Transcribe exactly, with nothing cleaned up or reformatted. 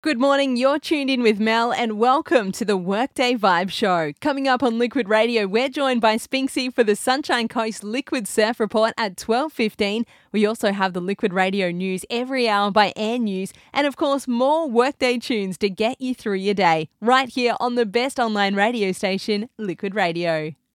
Good morning, you're tuned in with Mel and welcome to the Workday Vibe Show. Coming up on Liquid Radio, we're joined by Spinksy for the Sunshine Coast Liquid Surf Report at twelve fifteen. We also have the Liquid Radio News every hour by Air News and of course more Workday tunes to get you through your day. Right here on the best online radio station, Liquid Radio.